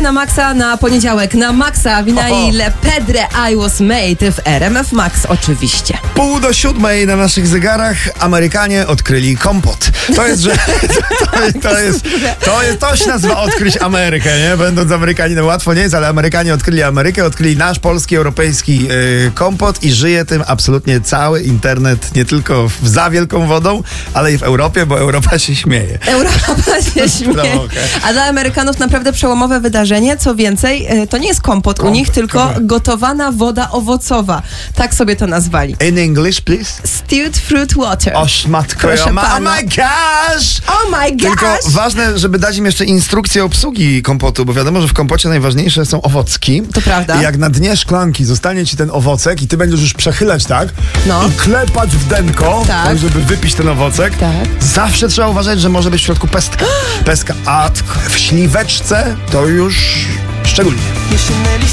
na maksa na poniedziałek. Na maksa wina i Le Pedre I Was Made w RMF Max oczywiście. 6:30 na naszych zegarach Amerykanie odkryli kompot. To jest, że to się nazywa odkryć Amerykę, nie? Będąc Amerykaninem łatwo nie jest, ale Amerykanie odkryli Amerykę, odkryli nasz polski, europejski kompot i żyje tym absolutnie cały internet, nie tylko za wielką wodą, ale i w Europie, bo Europa się śmieje. Europa się śmieje. A dla Amerykanów naprawdę przełomowe wydarzenie. Co więcej, to nie jest kompot u nich, tylko gotowana woda owocowa. Tak sobie to nazwali. In English, please. Stewed fruit water. O szmatko, oh my gosh! Oh my gosh! Tylko ważne, żeby dać im jeszcze instrukcję obsługi kompotu, bo wiadomo, że w kompocie najważniejsze są owocki. To prawda. I jak na dnie szklanki zostanie ci ten owocek i ty będziesz już przechylać, tak? No. I klepać w denko, tak, żeby wypić ten owocek. Tak. Zawsze trzeba uważać, że może być w środku pestka. A w śliweczce to już szczególnie.